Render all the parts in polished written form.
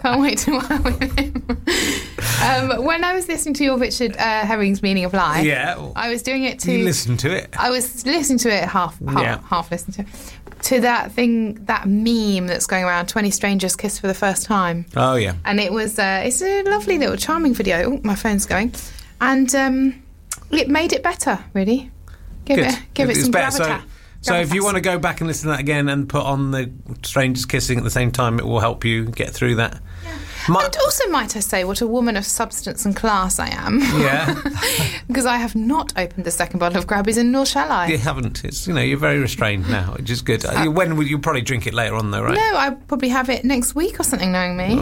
Can't wait to work with him. When I was listening to your Richard Herring's Meaning of Life, I was doing it to... You listened to it? I was listening to it, half listening to it, to that meme that's going around, 20 Strangers Kiss for the First Time. Oh, yeah. And it was, it's a lovely little charming video. Oh, my phone's going. And it made it better, really. Give it some gravitas. So if you want to go back and listen to that again and put on the strangers kissing at the same time, it will help you get through that. Yeah. And also, might I say, what a woman of substance and class I am. Yeah. Because I have not opened the second bottle of Grabbies, and nor shall I. You haven't. It's, you're very restrained now, which is good. When will you probably drink it later on, though, right? No, I'll probably have it next week or something, knowing me.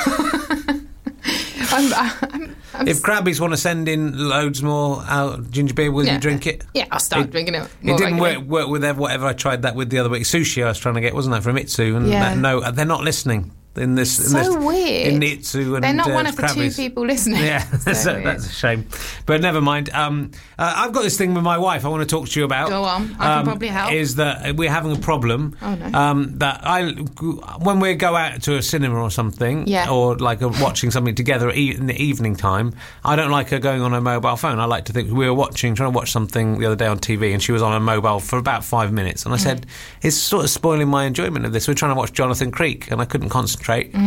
If Grabbies want to send in loads more ginger beer, will you drink it? Yeah, I'll start drinking it. It didn't work with whatever I tried that with the other week. Sushi I was trying to get, wasn't I, from Itsu? And no, they're not listening. Weird. In Itsu and they're not one of the Krabbies. 2 people listening. Yeah, that's a shame. But never mind. I've got this thing with my wife I want to talk to you about. Go on, I can probably help. Is that we're having a problem. Oh, no. When we go out to a cinema or something, or like watching something together in the evening time, I don't like her going on her mobile phone. I like to think we were trying to watch something the other day on TV, and she was on her mobile for about 5 minutes, and I said, it's sort of spoiling my enjoyment of this. We're trying to watch Jonathan Creek, and I couldn't concentrate.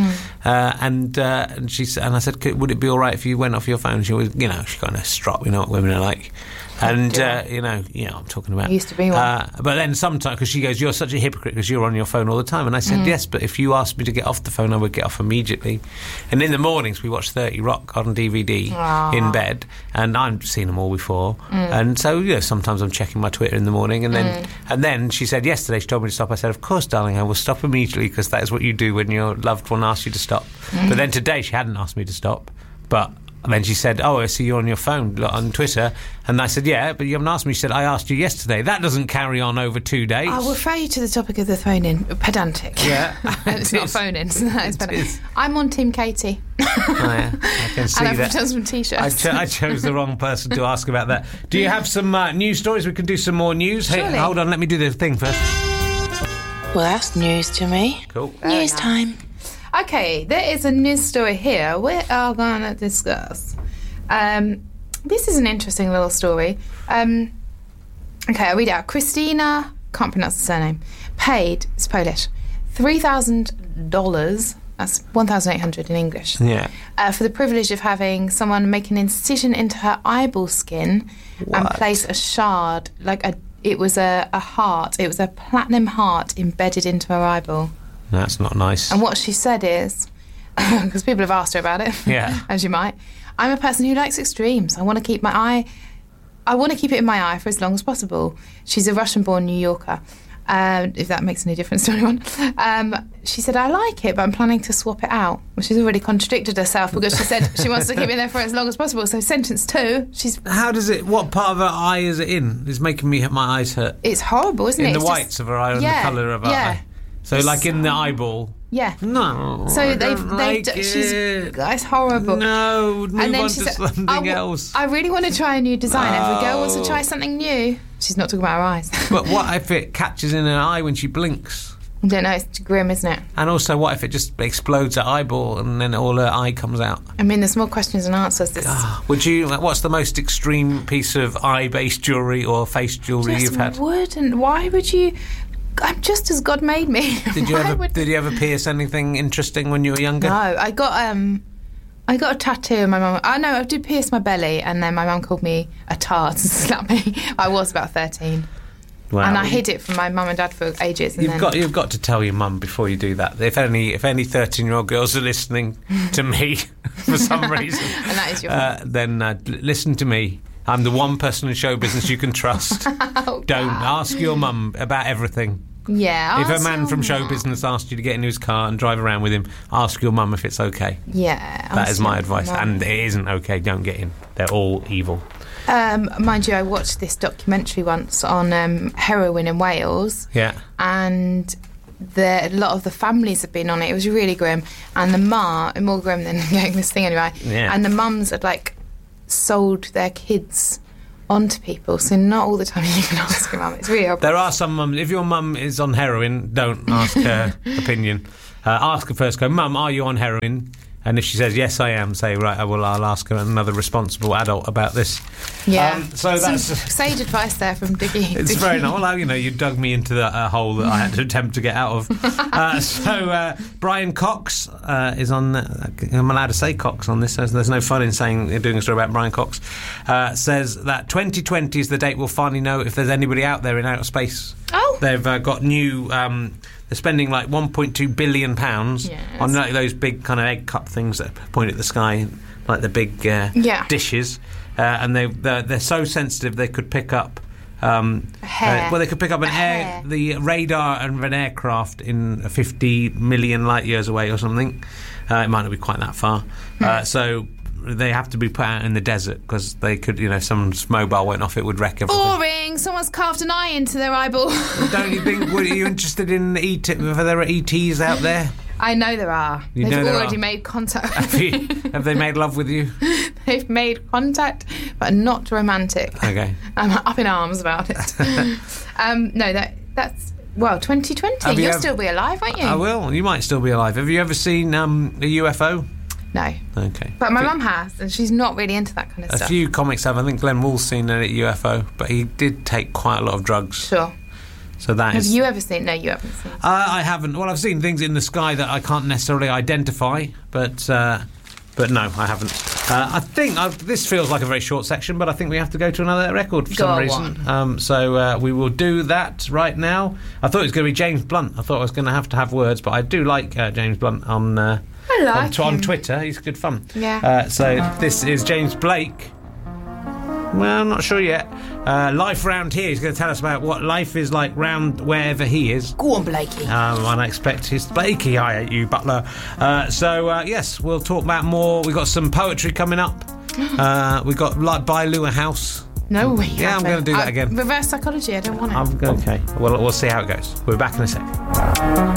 And she said, and I said, would it be all right if you went off your phone? She was, she kind of strop, what women are like. And, I'm talking about... I used to be one. But then sometimes, because she goes, you're such a hypocrite because you're on your phone all the time. And I said, yes, but if you asked me to get off the phone, I would get off immediately. And in the mornings, we watch 30 Rock on DVD in bed. And I've seen them all before. And so, sometimes I'm checking my Twitter in the morning. And then she said yesterday, she told me to stop. I said, of course, darling, I will stop immediately because that is what you do when your loved one asks you to stop. But then today, she hadn't asked me to stop. But... And then she said, I see you're on your phone on Twitter. And I said, yeah, but you haven't asked me. She said, I asked you yesterday. That doesn't carry on over 2 days. I'll refer you to the topic of the phone-in. Pedantic. Yeah. It's not a phone-in. So that is pedantic. I'm on Team Katie. Oh, yeah. I can see and that. I've done some T-shirts. I chose the wrong person to ask about that. Do you have some news stories? We can do some more news. Surely. Hey, hold on. Let me do the thing first. Well, that's news to me. Cool. News time. Okay, there is a news story here we are going to discuss. This is an interesting little story. Okay, I'll read it out. Christina, can't pronounce the surname, paid, it's Polish, $3,000, that's 1,800 in English, for the privilege of having someone make an incision into her eyeball skin and place a shard, it was a heart, it was a platinum heart embedded into her eyeball. That's not nice. And what she said is, because people have asked her about it, as you might, I'm a person who likes extremes. I want to keep it in my eye for as long as possible. She's a Russian-born New Yorker, if that makes any difference to anyone. She said, I like it, but I'm planning to swap it out. Well, she's already contradicted herself because she said she wants to keep it there for as long as possible. So sentence 2, How does it... What part of her eye is it in? It's making my eyes hurt. It's horrible, isn't it? In the whites of her eye and the colour of her eye. So like in the eyeball... Yeah. No. So it's horrible. No, move on to something else. I really want to try a new design. Every girl wants to try something new. She's not talking about her eyes. But what if it catches in her eye when she blinks? I don't know, it's grim, isn't it? And also, what if it just explodes her eyeball and then all her eye comes out? I mean, there's more questions than answers. What's the most extreme piece of eye-based jewellery or face jewellery you've had? Why would you... I'm just as God made me. Did you ever pierce anything interesting when you were younger? No, I got a tattoo and my mum... Oh, no, I did pierce my belly and then my mum called me a tart and slapped me. I was about 13. Wow. And I hid it from my mum and dad for ages. And you've got to tell your mum before you do that. If any 13-year-old girls are listening to me for some reason... and that is your fault. Then listen to me. I'm the one person in show business you can trust. Don't ask your mum about everything. Yeah. If a man from show business asked you to get into his car and drive around with him, ask your mum if it's okay. Yeah. That is my advice. And it isn't okay. Don't get in. They're all evil. Mind you, I watched this documentary once on heroin in Wales. Yeah. And a lot of the families have been on it. It was really grim. And the more grim than getting this thing anyway. Yeah. And the mums had sold their kids onto people, so not all the time you can ask your mum. It's really horrible. There are some mums. If your mum is on heroin, don't ask her opinion. ask her first, go, Mum, are you on heroin? And if she says, yes, I am, say, right, I'll ask another responsible adult about this. Yeah. So some that's sage advice there from Diggy. It's very nice. Well, you dug me into the hole that I had to attempt to get out of. So Brian Cox is on... I'm allowed to say Cox on this, so there's no fun in doing a story about Brian Cox. Says that 2020 is the date we'll finally know if there's anybody out there in outer space. Oh. They've got new... they're spending like £1.2 billion on those big kind of egg cup things that point at the sky, like the big dishes. And they're so sensitive they could pick up a hair. They could pick up the radar of an aircraft in 50 million light years away or something. It might not be quite that far. So they have to be put out in the desert because they could, someone's mobile went off, it would wreck everything. Boring. Someone's carved an eye into their eyeball. Don't you think? Were you interested in if there are ETs out there? I know there are. They've already made contact. Have they made love with you? They've made contact, but not romantic. Okay. I'm up in arms about it. No, that's... Well, 2020. You'll still be alive, won't you? I will. You might still be alive. Have you ever seen a UFO? No. Okay. But my mum has, and she's not really into that kind of stuff. A few comics have. I think Glenn Wool's seen a UFO, but he did take quite a lot of drugs. Sure. So that Have you ever seen... No, you haven't seen. I haven't. Well, I've seen things in the sky that I can't necessarily identify, but no, I haven't. I think this feels like a very short section, but I think we have to go to another record for some reason. So we will do that right now. I thought it was going to be James Blunt. I thought I was going to have words, but I do like James Blunt on Twitter. He's good fun. Yeah. So this is James Blake. Well, I'm not sure yet. Life round here. He's going to tell us about what life is like round wherever he is. Go on, Blakey. Unexpected. Blakey, I hate you, Butler. Yes, we'll talk about more. We've got some poetry coming up. We've got like Buy Lou a House. No, we Yeah, I'm going to do that again. Reverse psychology, I don't want it. Okay. Well, we'll see how it goes. We're back in a sec.